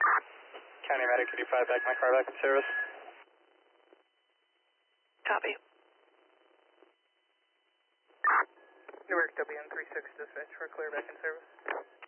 County Medic 85, back my car back in service. Copy. Newark WM36 dispatch for clear back in service.